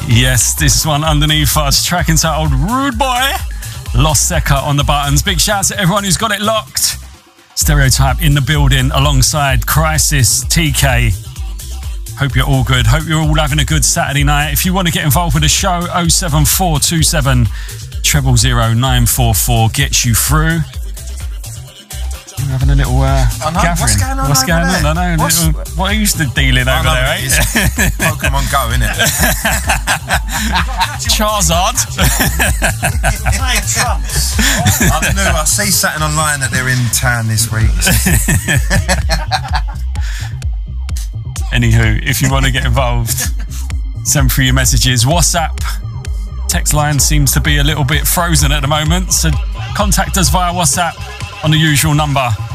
Yes, this one underneath us, track entitled Rude Boy. Lost Seca on the buttons. Big shout out to everyone who's got it locked. Stereotype in the building alongside Crisis, TK. Hope you're all good. Hope you're all having a good Saturday night. If you want to get involved with the show, 07427 000 944 gets you through. We're having a little gathering. What's going on? I know. What are you dealing over there, eh? Pokemon Go, innit? Charizard. Playing trumps. I see something online that they're in town this week. Anywho, if you want to get involved, send through your messages. WhatsApp text line seems to be a little bit frozen at the moment, so contact us via WhatsApp on the usual number